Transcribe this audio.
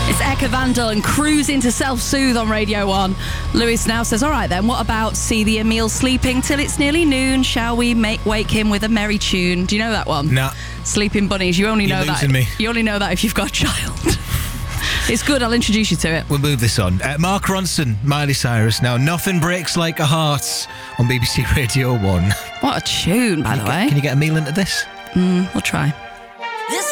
It's Eka Vandal and Cruising to Self-Soothe on Radio 1. Lewis now says, all right then, what about See the Emil sleeping till it's nearly noon? Shall we wake him with a merry tune? Do you know that one? No. Sleeping Bunnies. You only know that. Me. You only know that if you've got a child. It's good. I'll introduce you to it. We'll move this on. Mark Ronson, Miley Cyrus. Now, Nothing Breaks Like a Heart on BBC Radio 1. What a tune, by the way. Can you get a meal into this? We'll try.